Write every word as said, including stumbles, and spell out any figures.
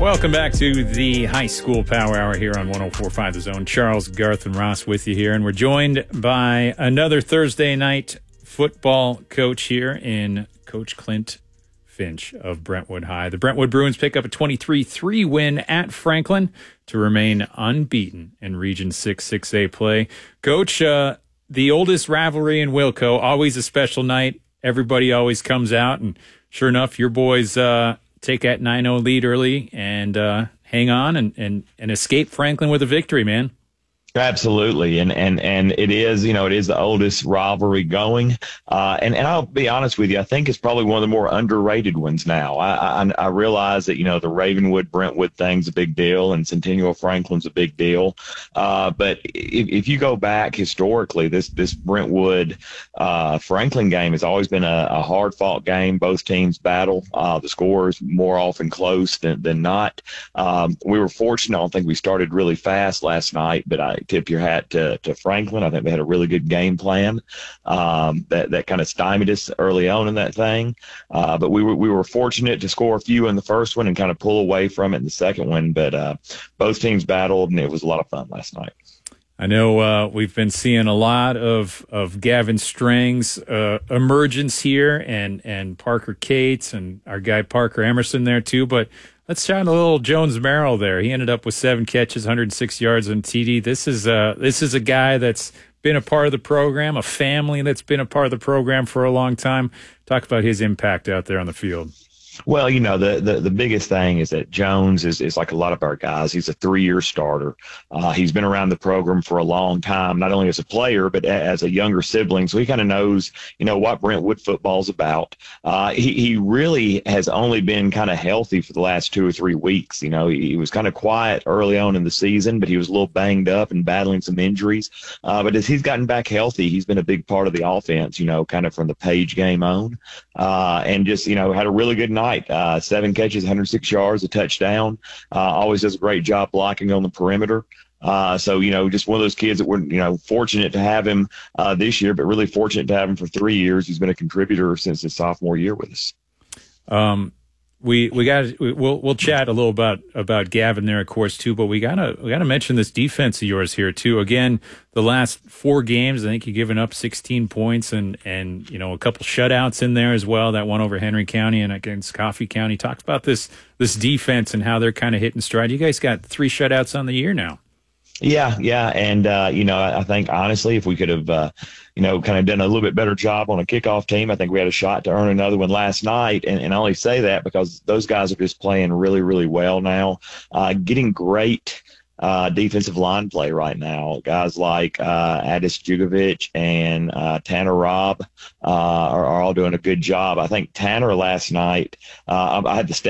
Welcome back to the High School Power Hour here on one oh four point five The Zone. Charles, Garth, and Ross with you here, and we're joined by another Thursday night football coach here in Coach Clint Finch of Brentwood High. The Brentwood Bruins pick up a twenty-three three win at Franklin to remain unbeaten in Region six six A play. Coach, uh, the oldest rivalry in Wilco, always a special night. Everybody always comes out, and sure enough, your boys uh, take that nine oh lead early and uh, hang on and, and, and escape Franklin with a victory, man. Absolutely. And, and, and it is, you know, it is the oldest rivalry going. Uh, and, and I'll be honest with you, I think it's probably one of the more underrated ones now. I, I, I realize that, you know, the Ravenwood Brentwood thing's a big deal and Centennial Franklin's a big deal. Uh, but if, if you go back historically, this, this Brentwood, uh, Franklin game has always been a, a hard fought game. Both teams battle. Uh, the score is more often close than, than not. Um, we were fortunate. I don't think we started really fast last night, but I, tip your hat to, to Franklin. I think they had a really good game plan um, that, that kind of stymied us early on in that thing. Uh, but we were we were fortunate to score a few in the first one and kind of pull away from it in the second one. But uh, both teams battled, and it was a lot of fun last night. I know uh, we've been seeing a lot of, of Gavin Strang's uh, emergence here and, and Parker Cates and our guy Parker Emerson there too, but let's shout a little Jones Merrill there. He ended up with seven catches, one hundred six yards on T D. This is uh this is a guy that's been a part of the program, a family that's been a part of the program for a long time. Talk about his impact out there on the field. Well, you know, the, the, the biggest thing is that Jones is, is like a lot of our guys. He's a three-year starter. Uh, he's been around the program for a long time, not only as a player, but as a younger sibling. So he kind of knows, you know, what Brentwood football's about. Uh, he, he really has only been kind of healthy for the last two or three weeks. You know, he, he was kind of quiet early on in the season, but he was a little banged up and battling some injuries. Uh, but as he's gotten back healthy, he's been a big part of the offense, you know, kind of from the Page game on. Uh, and just, you know, had a really good night. Uh, seven catches, one hundred six yards, a touchdown. Uh, always does a great job blocking on the perimeter. Uh, so, you know, just one of those kids that we're, you know, fortunate to have him uh, this year, but really fortunate to have him for three years. He's been a contributor since his sophomore year with us. Um, we we got we'll we'll chat a little about about Gavin there, of course, too. But we gotta we gotta mention this defense of yours here too. Again, the last four games, I think you've given up sixteen points and and you know a couple shutouts in there as well. That one over Henry County and against Coffee County. Talk about this this defense and how they're kind of hitting stride. You guys got three shutouts on the year now. Yeah, yeah, and uh, you know, I think honestly, if we could have, uh, you know, kind of done a little bit better job on a kickoff team, I think we had a shot to earn another one last night. And, and I only say that because those guys are just playing really, really well now, uh, getting great uh, defensive line play right now. Guys like uh, Adis Jugovic and uh, Tanner Robb uh, are, are all doing a good job. I think Tanner last night, uh, I, I had to stay